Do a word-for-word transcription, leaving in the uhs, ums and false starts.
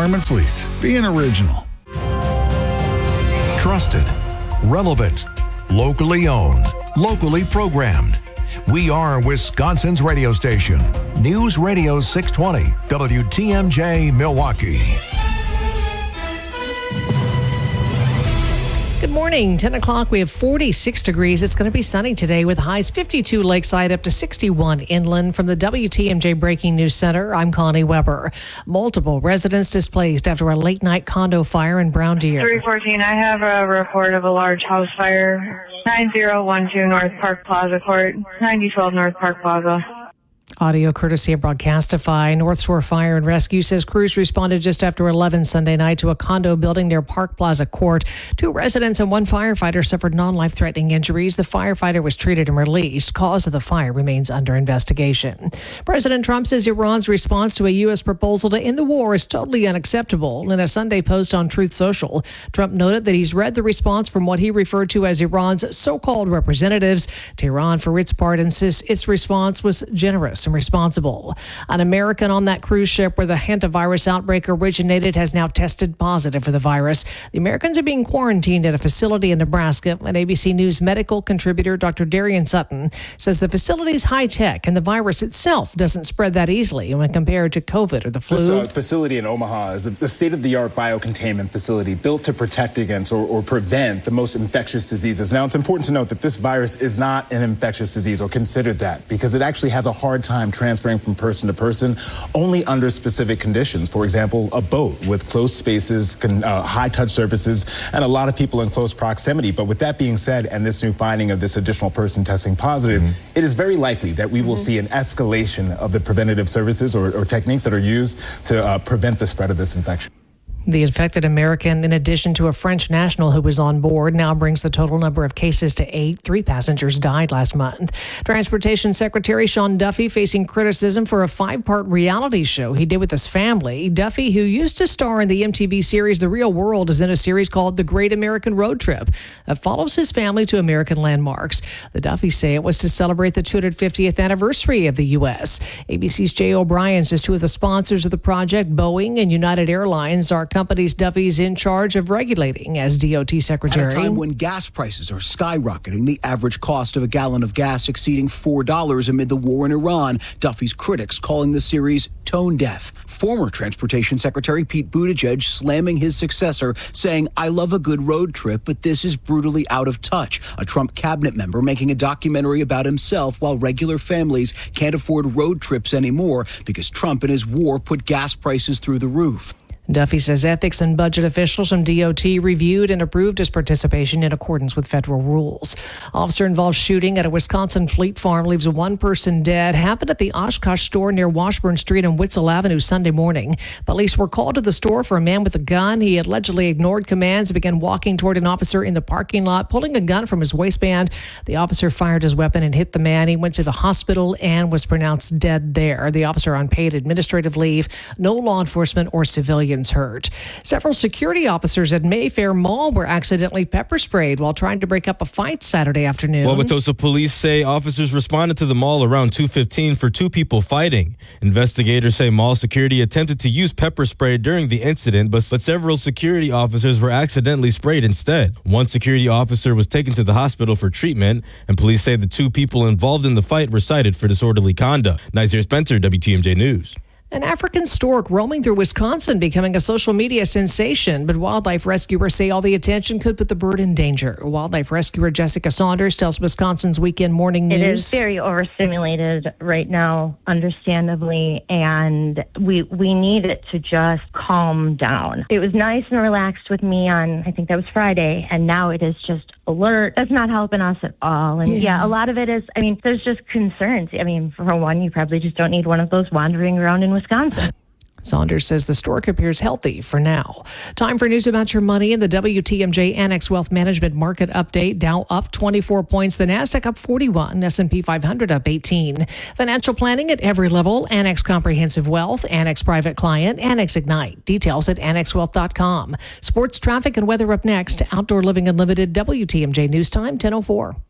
Retirement Fleet. Being original. Trusted, relevant, locally owned, locally programmed. We are Wisconsin's radio station. News Radio six twenty, W T M J, Milwaukee. Good morning. ten o'clock, we have forty-six degrees. It's going to be sunny today with highs fifty-two lakeside up to sixty-one inland. From the W T M J Breaking News Center, I'm Connie Weber. Multiple residents displaced after a late night condo fire in Brown Deer. three fourteen, I have a report of a large house fire. nine zero one two North Park Plaza Court, ninety twelve North Park Plaza. Audio courtesy of Broadcastify. North Shore Fire and Rescue says crews responded just after eleven Sunday night to a condo building near Park Plaza Court. Two residents and one firefighter suffered non-life-threatening injuries. The firefighter was treated and released. Cause of the fire remains under investigation. President Trump says Iran's response to a U S proposal to end the war is totally unacceptable. In a Sunday post on Truth Social, Trump noted that he's read the response from what he referred to as Iran's so-called representatives. Tehran, for its part, insists its response was generous and responsible. An American on that cruise ship where the hantavirus outbreak originated has now tested positive for the virus. The Americans are being quarantined at a facility in Nebraska. An A B C News medical contributor, Doctor Darian Sutton, says the facility is high-tech and the virus itself doesn't spread that easily when compared to COVID or the flu. This uh, facility in Omaha is a, a state-of-the-art biocontainment facility built to protect against or, or prevent the most infectious diseases. Now, it's important to note that this virus is not an infectious disease or considered that because it actually has a hard time transferring from person to person only under specific conditions. For example, a boat with close spaces, can, uh, high touch surfaces, and a lot of people in close proximity. But with that being said, and this new finding of this additional person testing positive, mm-hmm. it is very likely that we will mm-hmm. see an escalation of the preventative services or, or techniques that are used to uh, prevent the spread of this infection. The infected American, in addition to a French national who was on board, now brings the total number of cases to eight. Three passengers died last month. Transportation Secretary Sean Duffy facing criticism for a five-part reality show he did with his family. Duffy, who used to star in the M T V series The Real World, is in a series called The Great American Road Trip that follows his family to American landmarks. The Duffys say it was to celebrate the two hundred fiftieth anniversary of the U S. A B C's Jay O'Brien says two of the sponsors of the project, Boeing and United Airlines, are companies Duffy's in charge of regulating as D O T Secretary. At a time when gas prices are skyrocketing, the average cost of a gallon of gas exceeding four dollars amid the war in Iran, Duffy's critics calling the series tone deaf. Former Transportation Secretary Pete Buttigieg slamming his successor, saying, "I love a good road trip, but this is brutally out of touch." A Trump cabinet member making a documentary about himself while regular families can't afford road trips anymore because Trump and his war put gas prices through the roof. Duffy says ethics and budget officials from D O T reviewed and approved his participation in accordance with federal rules. Officer-involved shooting at a Wisconsin fleet farm leaves one person dead. Happened at the Oshkosh store near Washburn Street and Witzel Avenue Sunday morning. Police were called to the store for a man with a gun. He allegedly ignored commands and began walking toward an officer in the parking lot, pulling a gun from his waistband. The officer fired his weapon and hit the man. He went to the hospital and was pronounced dead there. The officer on paid administrative leave. No law enforcement or civilians hurt. Several security officers at Mayfair Mall were accidentally pepper sprayed while trying to break up a fight Saturday afternoon. Wauwatosa police say officers responded to the mall around two fifteen for two people fighting. Investigators say mall security attempted to use pepper spray during the incident, but, but several security officers were accidentally sprayed instead. One security officer was taken to the hospital for treatment, and police say the two people involved in the fight were cited for disorderly conduct. Nazir Spencer, W T M J News. An African stork roaming through Wisconsin becoming a social media sensation, but wildlife rescuers say all the attention could put the bird in danger. Wildlife rescuer Jessica Saunders tells Wisconsin's Weekend Morning News. It is very overstimulated right now, understandably, and we we need it to just calm down. It was nice and relaxed with me on, I think that was Friday, and now it is just alert. That's not helping us at all. And yeah. yeah, a lot of it is, I mean, there's just concerns. I mean, for one, you probably just don't need one of those wandering around in Wisconsin. Saunders says the stork appears healthy for now. Time for news about your money in the W T M J Annex Wealth Management Market Update. Dow up twenty-four points, the NASDAQ up forty-one, S and P five hundred up eighteen. Financial planning at every level, Annex Comprehensive Wealth, Annex Private Client, Annex Ignite. Details at annex wealth dot com. Sports, traffic, and weather up next. Outdoor Living Unlimited, W T M J News Time, ten oh four.